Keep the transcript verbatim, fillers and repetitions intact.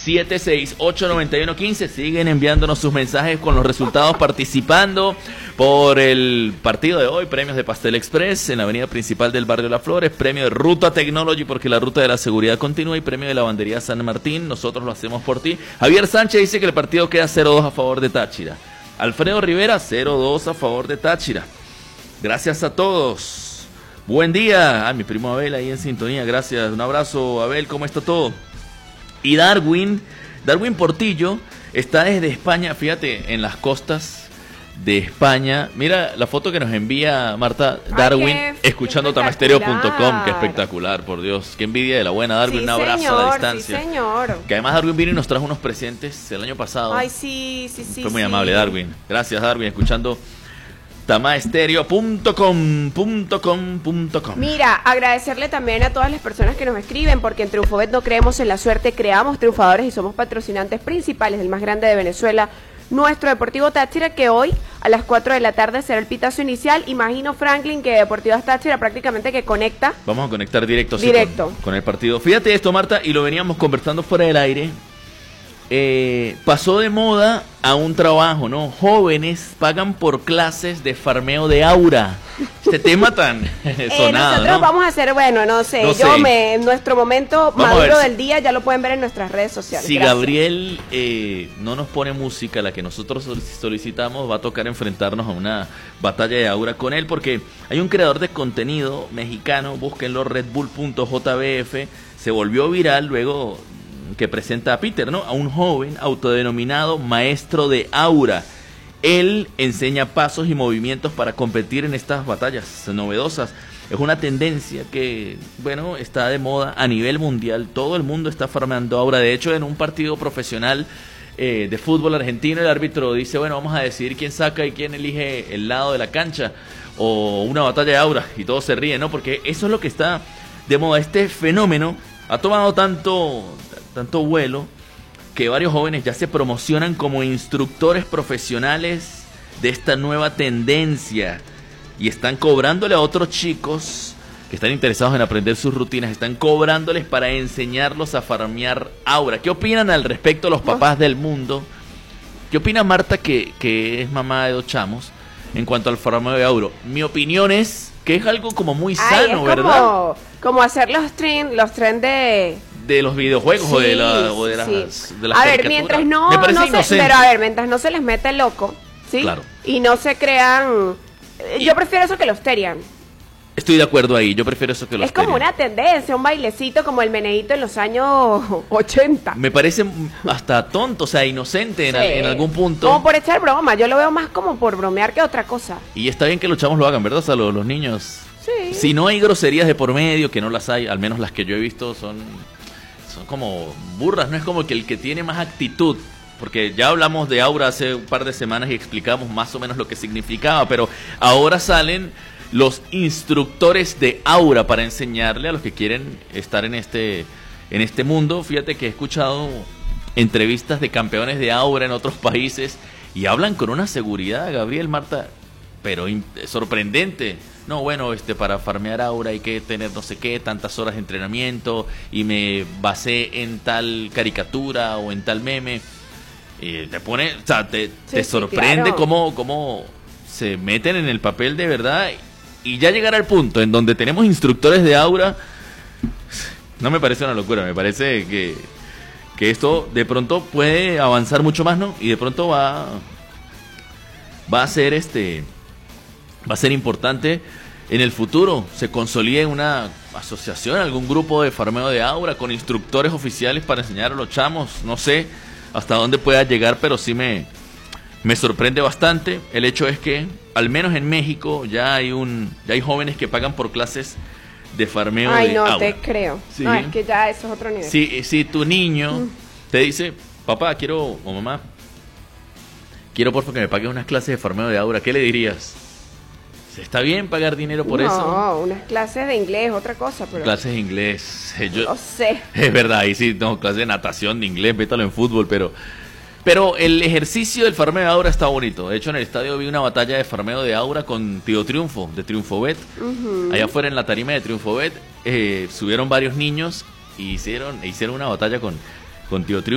siete seis ocho nueve uno uno cinco. Siguen enviándonos sus mensajes con los resultados, participando por el partido de hoy. Premios de Pastel Express en la avenida principal del barrio Las Flores. Premio de Ruta Technology porque la ruta de la seguridad continúa. Y premio de Lavandería San Martín. Nosotros lo hacemos por ti. Javier Sánchez dice que el partido queda cero dos a favor de Táchira. Alfredo Rivera, cero dos a favor de Táchira. Gracias a todos. Buen día. Ah, mi primo Abel ahí en sintonía. Gracias. Un abrazo, Abel. ¿Cómo está todo? Y Darwin, Darwin Portillo está desde España, fíjate, en las costas de España. Mira la foto que nos envía Marta. Darwin, Ay, escuchando tamastereo punto com. Qué espectacular, por Dios. Qué envidia de la buena, Darwin. Sí, un abrazo señor, a la distancia. Sí, señor. Que además Darwin vino y nos trajo unos presentes el año pasado. Ay, sí, sí, sí. Fue muy sí. amable, Darwin. Gracias, Darwin, escuchando tamastereo punto com. Mira, agradecerle también a todas las personas que nos escriben, porque en Triunfobet no creemos en la suerte, creamos triunfadores y somos patrocinantes principales del más grande de Venezuela, nuestro Deportivo Táchira, que hoy a las cuatro de la tarde será el pitazo inicial. Imagino, Franklin, que Deportivo Táchira prácticamente que conecta. Vamos a conectar directo, sí, directo. Con, con el partido. Fíjate esto, Marta, y lo veníamos conversando fuera del aire. Eh, pasó de moda a un trabajo, ¿no? Jóvenes pagan por clases de farmeo de aura. Este tema tan eh, sonado, nosotros ¿no? vamos a hacer, bueno, no sé, No yo sé. me, en nuestro momento Vamos a maduro ver si- del día ya lo pueden ver en nuestras redes sociales. Si Gracias. Gabriel eh, no nos pone música, la que nosotros solic- solicitamos, va a tocar enfrentarnos a una batalla de aura con él, porque hay un creador de contenido mexicano, búsquenlo, Red Bull punto J B F, se volvió viral luego que presenta a Peter, ¿no? A un joven autodenominado maestro de aura. Él enseña pasos y movimientos para competir en estas batallas novedosas. Es una tendencia que, bueno, está de moda a nivel mundial. Todo el mundo está farmeando aura. De hecho, en un partido profesional eh, de fútbol argentino, el árbitro dice, bueno, vamos a decidir quién saca y quién elige el lado de la cancha. O una batalla de aura. Y todos se ríen, ¿no? Porque eso es lo que está de moda. Este fenómeno ha tomado tanto, tanto vuelo que varios jóvenes ya se promocionan como instructores profesionales de esta nueva tendencia y están cobrándole a otros chicos que están interesados en aprender sus rutinas, están cobrándoles para enseñarlos a farmear aura. ¿Qué opinan al respecto los papás del mundo? ¿Qué opina Marta, que, que es mamá de dos chamos, en cuanto al farmeo de aura? Mi opinión es que es algo como muy Ay, sano, es ¿verdad? como, como hacer los trend, los trend de... De los videojuegos Sí, o de, la, o de las, sí. de las A ver, caricaturas. mientras no, Me parece no se, inocente. pero a ver, mientras no se les mete loco, ¿sí? Claro. Y no se crean, eh, Y- yo prefiero eso que los terian. Estoy de acuerdo ahí, yo prefiero eso que los Es como Terian. una tendencia, un bailecito como el meneíto en los años ochenta. Me parece hasta tonto, o sea, inocente en, al- Sí. en algún punto. Como por echar broma, yo lo veo más como por bromear que otra cosa. Y está bien que los chavos lo hagan, ¿verdad? O sea, los, los niños. Sí. Si no hay groserías de por medio, que no las hay, al menos las que yo he visto son, son como burras, no es como que el que tiene más actitud. Porque ya hablamos de aura hace un par de semanas y explicamos más o menos lo que significaba, pero ahora salen los instructores de aura para enseñarle a los que quieren estar en este, en este mundo. Fíjate que he escuchado entrevistas de campeones de aura en otros países y hablan con una seguridad, Gabriel, Marta, pero in- sorprendente. No, bueno, este para farmear aura hay que tener no sé qué, tantas horas de entrenamiento y me basé en tal caricatura o en tal meme. Y te pone, o sea, te, te sí, sorprende claro. cómo, cómo se meten en el papel de verdad. Y ya llegar al punto en donde tenemos instructores de aura, no me parece una locura, me parece que, que esto de pronto puede avanzar mucho más, ¿no? Y de pronto va, va a ser este, va a ser importante en el futuro, se consolide una asociación, algún grupo de farmeo de aura con instructores oficiales para enseñar a los chamos, no sé hasta dónde pueda llegar, pero sí me, me sorprende bastante. El hecho es que, al menos en México, ya hay un ya hay jóvenes que pagan por clases de farmeo Ay, de no aura. te creo. Sí. No, es que ya eso es otro nivel. Si, si tu niño Mm. te dice, papá, quiero, o mamá, quiero porfa que me pagues unas clases de farmeo de aura, ¿qué le dirías? ¿Está bien pagar dinero por no, eso? No, unas clases de inglés, otra cosa, pero... Clases de inglés. Yo, No sé. Es verdad, ahí sí, no, clases de natación, de inglés, métalo en fútbol, pero... Pero el ejercicio del farmeo de aura está bonito. De hecho, en el estadio vi una batalla de farmeo de aura con Tío Triunfo, de Triunfobet. Ujú. Allá afuera en la tarima de Triunfobet, eh, subieron varios niños y hicieron, e hicieron una batalla con, con Tío Triunfo.